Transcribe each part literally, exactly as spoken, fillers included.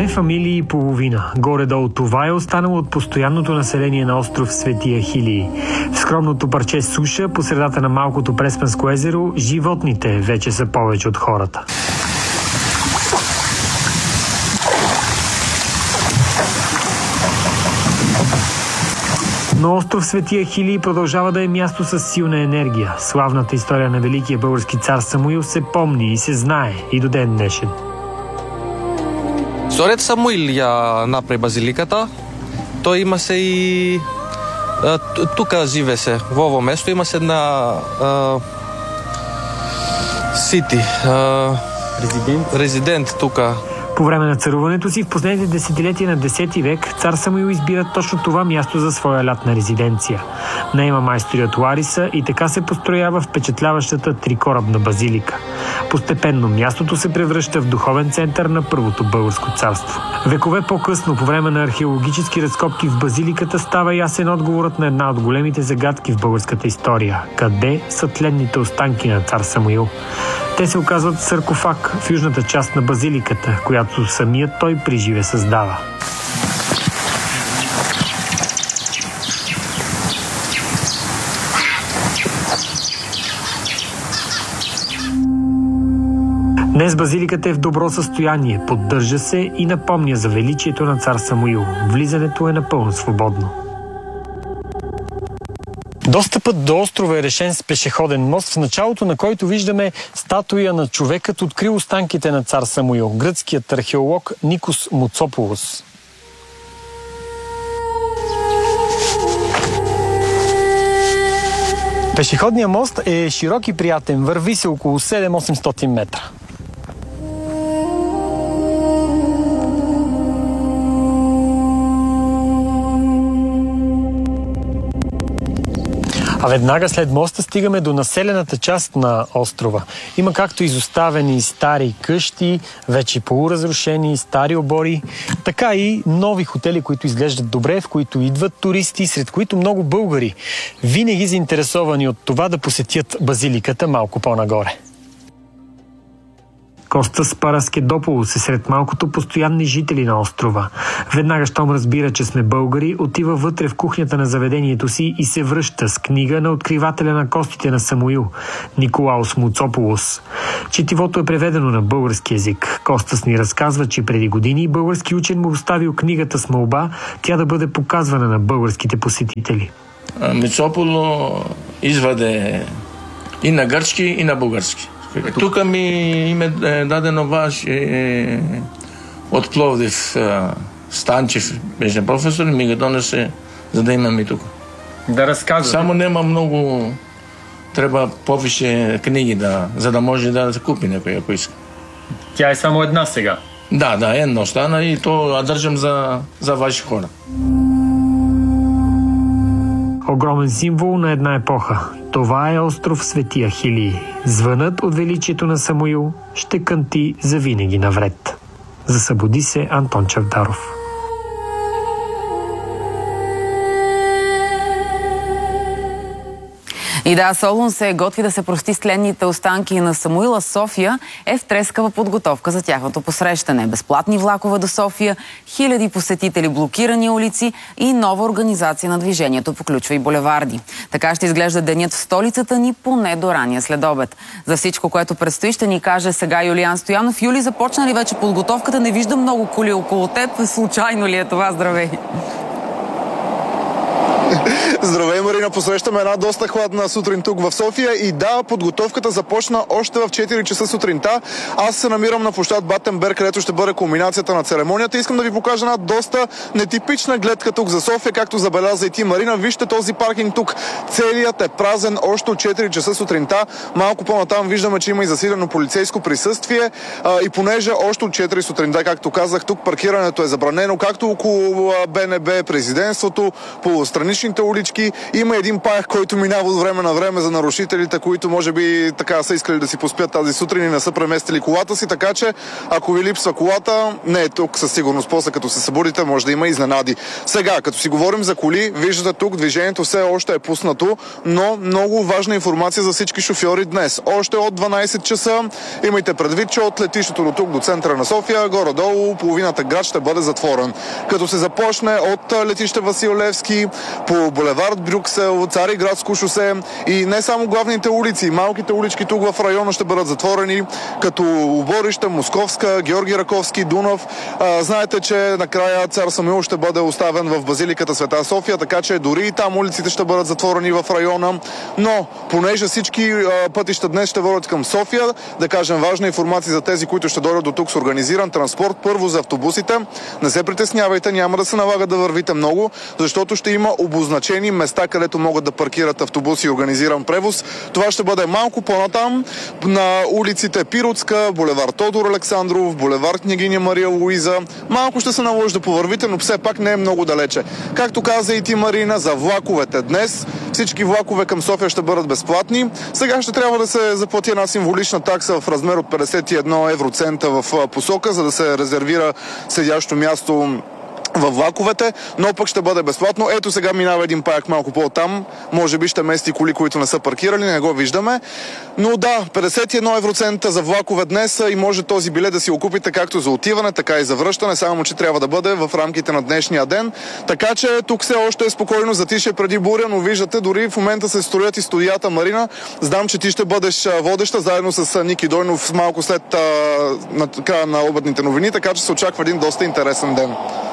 Две фамилии и половина. Горе-долу това е останало от постоянното население на остров Свети Ахилии. В скромното парче суша, по средата на малкото Преспанско езеро, животните вече са повече от хората. Но остров Свети Ахилии продължава да е място с силна енергия. Славната история на великия български цар Самуил се помни и се знае и до ден днешен. Историята Самуил я направи базиликата. Той има се и... Тук живе се, в ово место има се една... А, сити. А, резидент. Резидент тук. По време на царуването си в последните десетилетия на десети век цар Самуил избира точно това място за своя лятна резиденция. Наема майстори от Лариса и така се построява впечатляващата трикорабна базилика. Постепенно мястото се превръща в духовен център на Първото българско царство. Векове по-късно, по време на археологически разкопки в базиликата, става ясен отговорът на една от големите загадки в българската история. Къде са тленните останки на цар Самуил? Те се оказват в саркофаг в южната част на базиликата, която самият той приживе създава. Днес базиликата е в добро състояние, поддържа се и напомня за величието на цар Самуил. Влизането е напълно свободно. Достъпът до острова е решен с пешеходен мост, в началото на който виждаме статуя на човекът, открил останките на цар Самуил, гръцкият археолог Никос Муцополос. Пешеходният мост е широк и приятен, върви се около седем-осемстотин метра. А веднага след моста стигаме до населената част на острова. Има както изоставени стари къщи, вече полуразрушени, стари обори, така и нови хотели, които изглеждат добре, в които идват туристи, сред които много българи, винаги заинтересовани от това да посетят базиликата малко по-нагоре. Костас Параскедополос е сред малкото постоянни жители на острова. Веднага, щом разбира, че сме българи, отива вътре в кухнята на заведението си и се връща с книга на откривателя на костите на Самуил, Николаос Муцополос. Четивото е преведено на български език. Костас ни разказва, че преди години български учен му оставил книгата с молба тя да бъде показвана на българските посетители. Муцополо изваде и на гръцки, и на български. Тук ми им е дадено ваш е, от Пловдив е, Станчев, беше професор, ми го донесе, за да имаме тук. Да разказвам. Само нема много, трябва повече книги, да, за да може да се купи някой, ако иска. Тя е само една сега? Да, да, едно стана и то държам за, за ваши хора. Огромен символ на една епоха. Това е остров Свети Ахилии. Звънът от величието на Самуил ще кънти завинаги навред. Засъбуди се Антон Чавдаров. И да, Солун се готви да се прости с тленните останки на Самуила. София е в трескава подготовка за тяхното посрещане. Безплатни влакове до София, хиляди посетители, блокирани улици и нова организация на движението по ключови булеварди. Така ще изглежда денят в столицата ни поне до рания следобед. За всичко, което предстои, ще ни каже сега Юлиан Стоянов. Юли, започна ли вече подготовката? Не виждам много коли около теб. Случайно ли е това? Здравей! Здравей, Марина! Посрещаме една доста хладна сутрин тук в София и да, подготовката започна още в четири часа сутринта. Аз се намирам на площад Батенберг, където ще бъде кулминацията на церемонията. Искам да ви покажа една доста нетипична гледка тук за София, както забеляза и ти, Марина. Вижте този паркинг тук. Целият е празен още от четири часа сутринта. Малко по-натам виждаме, че има и засилено полицейско присъствие. А, и понеже още от четири сутринта, както казах, тук паркирането е забранено, както около БНБ, президентството, по странични вътрешните улички. Има един паях, който минава от време на време за нарушителите, които може би така са искали да си поспят тази сутрин и не са преместили колата си, така че ако ви липсва колата, не е тук със сигурност. После като се събудите, може да има изненади. Сега, като си говорим за коли, виждате тук, движението все още е пуснато, но много важна информация за всички шофьори днес. Още от дванайсет часа имайте предвид, че от летището до тук, до центъра на София, горе-долу половината град ще бъде затворен. Като се започне от летище Васил Левски, по булевард Брюксел, Цариградско шосе и не само главните улици, малките улички тук в района ще бъдат затворени, като Оборище, Московска, Георги Раковски, Дунав. А, знаете, че накрая Цар Самуил ще бъде оставен в базиликата Света София, така че дори и там улиците ще бъдат затворени в района. Но, понеже всички а, пътища днес ще водят към София, да кажем важна информация за тези, които ще дойдат до тук с организиран транспорт. Първо за автобусите. Не се притеснявайте, няма да се налага да вървите много, защото ще има обозначени места, където могат да паркират автобуси и организиран превоз. Това ще бъде малко по-натам на улиците Пиротска, булевард Тодор Александров, булевард Княгиня Мария Луиза. Малко ще се наложи да повървите, но все пак не е много далече. Както каза и ти, Марина, за влаковете днес, всички влакове към София ще бъдат безплатни. Сега ще трябва да се заплати една символична такса в размер от петдесет и едно евроцента в посока, за да се резервира седящо място във влаковете, но пък ще бъде безплатно. Ето сега минава един паяк малко по-там. Може би ще мести коли, които не са паркирали, не го виждаме. Но да, петдесет и едно евроцента за влакове днес и може този билет да си го купите както за отиване, така и за връщане, само че трябва да бъде в рамките на днешния ден. Така че тук все още е спокойно, затише преди буря, но виждате, дори в момента се строят и студията. Марина, знам, че ти ще бъдеш водеща заедно с Ники Дойнов малко след а, на края на обедните новини, така че се очаква един доста интересен ден.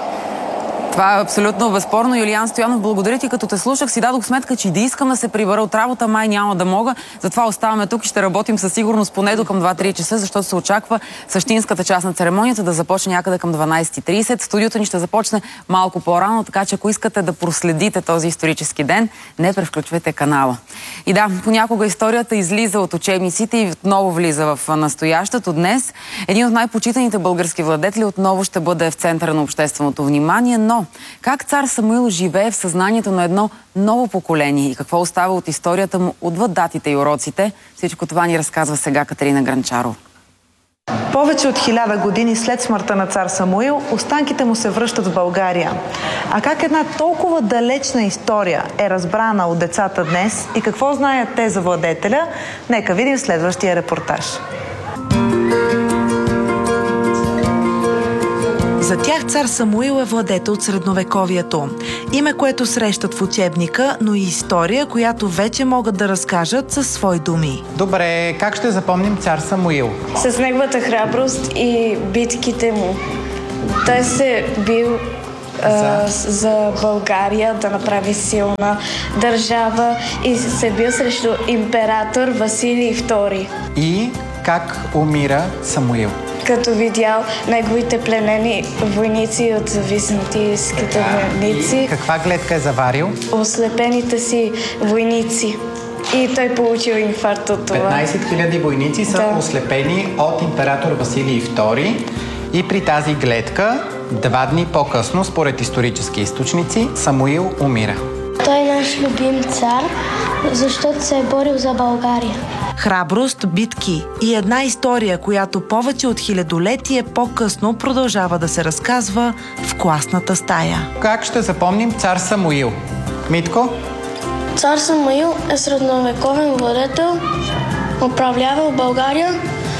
Това е абсолютно безспорно. Юлиан Стоянов, благодаря ти. Като те слушах, си дадох сметка, че да искам да се прибера от работа, май няма да мога. Затова оставаме тук и ще работим със сигурност поне до към два-три часа, защото се очаква същинската част на церемонията да започне някъде към дванайсет и трийсет. Студиото ни ще започне малко по-рано, така че ако искате да проследите този исторически ден, не превключвайте канала. И да, понякога историята излиза от учебниците и отново влиза в настоящето. Днес един от най-почитаните български владетели отново ще бъде в центъра на общественото внимание, но как цар Самуил живее в съзнанието на едно ново поколение и какво остава от историята му отвъд датите и уроците, всичко това ни разказва сега Катерина Гранчарова. Повече от хиляда години след смъртта на цар Самуил, останките му се връщат в България. А как една толкова далечна история е разбрана от децата днес и какво знаят те за владетеля, нека видим следващия репортаж. За тях цар Самуил е владетел от средновековието. Име, което срещат в учебника, но и история, която вече могат да разкажат със свои думи. Добре, как ще запомним цар Самуил? С неговата храброст и битките му. Той се бил а, за... за България да направи силна държава и се бил срещу император Василий втори. И как умира Самуил? Като видял неговите пленени войници от византийските войници. Каква гледка е заварил? Ослепените си войници. И той получил инфаркт от това. петнайсет хиляди войници са да. ослепени от император Василий втори. И при тази гледка, два дни по-късно, според исторически източници, Самуил умира. Той е наш любим цар, защото се е борил за България. Храброст, битки и една история, която повече от хилядолетие по-късно продължава да се разказва в класната стая. Как ще запомним цар Самуил? Митко? Цар Самуил е средновековен владетел, управлявал България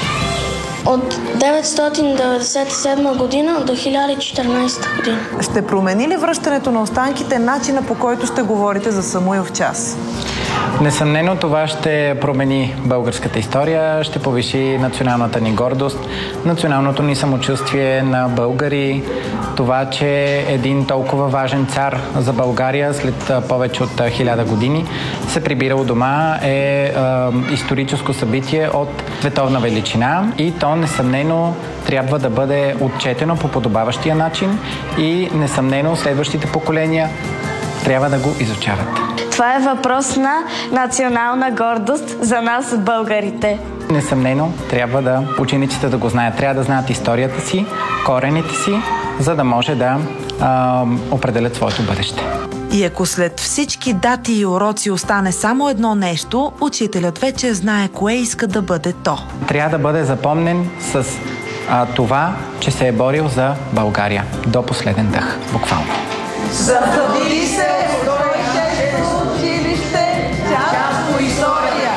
от деветстотин деветдесет и седма година до хиляда и четиринайсета година. Ще промени ли връщането на останките начина, по който ще говорите за Самуил в час? Несъмнено това ще промени българската история, ще повиши националната ни гордост, националното ни самочувствие на българи. Това, че един толкова важен цар за България след повече от хиляда години се прибира у дома е, е историческо събитие от световна величина и то несъмнено трябва да бъде отчетено по подобаващия начин и несъмнено следващите поколения трябва да го изучават. Това е въпрос на национална гордост за нас, българите. Несъмнено трябва да учениците да го знаят. Трябва да знаят историята си, корените си, за да може да а, определят своето бъдеще. И ако след всички дати и уроци остане само едно нещо, учителят вече знае кое иска да бъде то. Трябва да бъде запомнен с а, това, че се е борил за България. До последен дъх, буквално. Забуди се, стойте училище, част по история.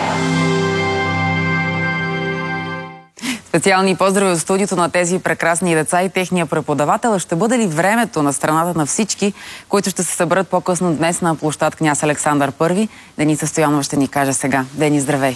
Специални поздрави от студиото на тези прекрасни деца и техния преподавател. Ще бъде ли времето на страната на всички, които ще се съберат по-късно днес на площад Княз Александър Първи? Деница Стоянова ще ни каже сега. Дени, здравей!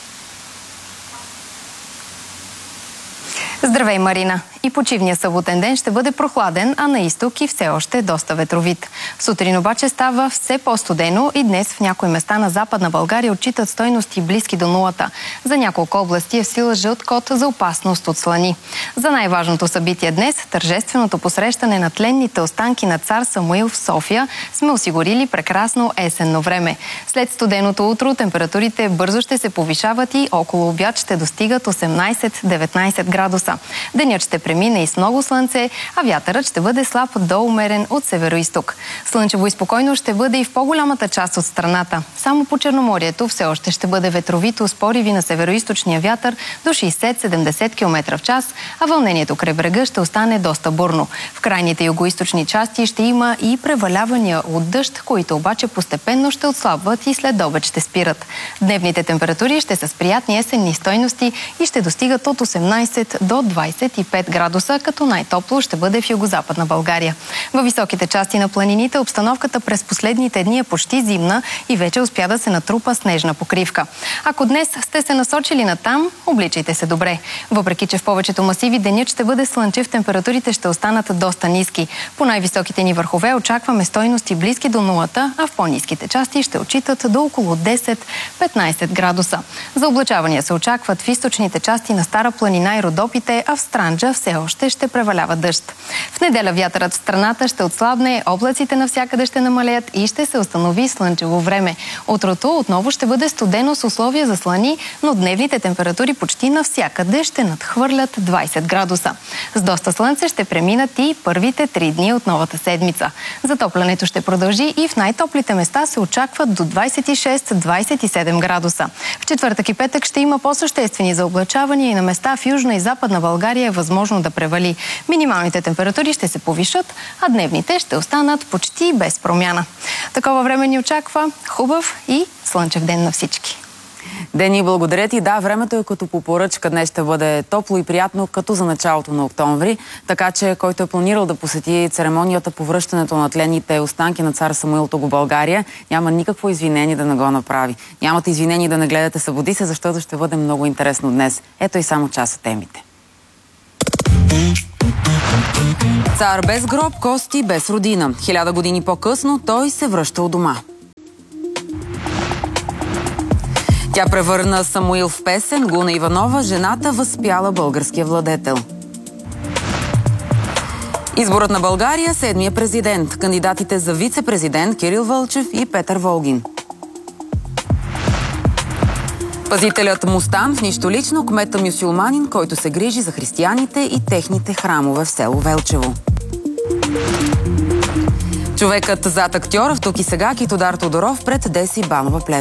Здравей, Марина! И почивния съботен ден ще бъде прохладен, а на изток и все още доста ветровит. Сутрин обаче става все по-студено и днес в някои места на Западна България отчитат стойности близки до нулата. За няколко области е в сила жълт код за опасност от слани. За най-важното събитие днес, тържественото посрещане на тленните останки на цар Самуил в София, сме осигурили прекрасно есенно време. След студеното утро температурите бързо ще се повишават и около обяд ще достигат осемнайсет-деветнайсет градуса. Денят ще премине и с много слънце, а вятърът ще бъде слаб до умерен от североизток. Слънчево и спокойно ще бъде и в по-голямата част от страната. Само по Черноморието все още ще бъде ветровито с пориви на североизточния вятър до шейсет-седемдесет километра в час, а вълнението край брега ще остане доста бурно. В крайните югоизточни части ще има и превалявания от дъжд, които обаче постепенно ще отслабват и след обед ще спират. Дневните температури ще са с приятни есенни стойности и ще достигат от осемнайсет до двайсет и пет градуса, като най-топло ще бъде в югозападна България. Във високите части на планините обстановката през последните дни е почти зимна и вече успя да се натрупа снежна покривка. Ако днес сте се насочили натам, обличайте се добре. Въпреки че в повечето масиви денят ще бъде слънчев, температурите ще останат доста ниски. По най-високите ни върхове очакваме стойности близки до нулата, а в по-ниските части ще отчитат до около десет-петнайсет градуса. За облачавания се очакват в източните части на Стара планина и Родопите, а в Странджа все още ще превалява дъжд. В неделя вятърът в страната ще отслабне, облаците навсякъде ще намалеят и ще се установи слънчево време. Утрото отново ще бъде студено с условия за слани, но дневните температури почти навсякъде ще надхвърлят двайсет градуса. С доста слънце ще преминат и първите три дни от новата седмица. Затоплянето ще продължи и в най-топлите места се очакват до двайсет и шест до двайсет и седем градуса. В четвъртък и петък ще има по-съществени заоблачавания и на места в Южна и Западна България е възможно да превали. Минималните температури ще се повишат, а дневните ще останат почти без промяна. Такова време ни очаква хубав и слънчев ден на всички. Дени, благодаря ти. Да, времето е като по поръчка. Днес ще бъде топло и приятно, като за началото на октомври. Така че, който е планирал да посети церемонията по връщането на тленните останки на цар Самуил тук в България, няма никакво извинение да не го направи. Нямате извинение да не гледате Събуди се, защото ще бъде много интересно днес. Ето и само част от темите. Цар без гроб, кости без родина. Хиляда години по-късно той се връща у дома. Тя превърна Самуил в песен. Гуна Иванова, жената, възпяла българския владетел. Изборът на България, седмия президент. Кандидатите за вице-президент Кирил Вълчев и Петър Волгин. Пазителят Мустан, в нищо лично, кмета мюсюлманин, който се грижи за християните и техните храмове в село Велчево. Човекът зад актьора в Тук и сега, Китодар Тодоров пред Деси Банова Плевен.